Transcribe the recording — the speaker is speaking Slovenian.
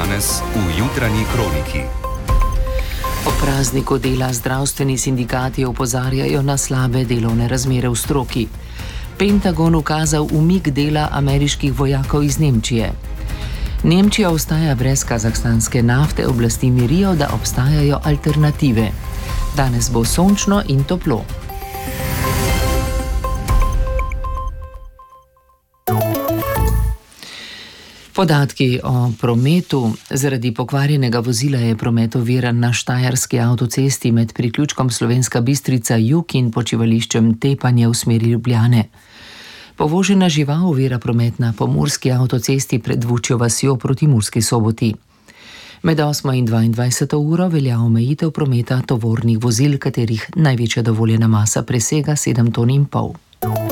danes v jutranji kroniki. Po prazniku dela zdravstveni sindikati opozarjajo na slabe delovne razmere v stroki. Pentagon ukazal umik dela ameriških vojakov iz Nemčije. Nemčija ostaja brez kazahstanske nafte, oblasti mirijo, da obstajajo alternative. Danes bo sončno in toplo. Podatki o prometu. Zaradi pokvarjenega vozila je promet oviran na Štajerski avtocesti med priključkom Slovenska Bistrica jug in počivališčem Tepanje v smeri Ljubljane. Povožena žival ovira promet na Pomurski avtocesti pred Vučjo vasjo proti Murski Soboti. Med 8 in 22 uro velja omejitev prometa tovornih vozil, katerih največja dovoljena masa presega 7,5 ton.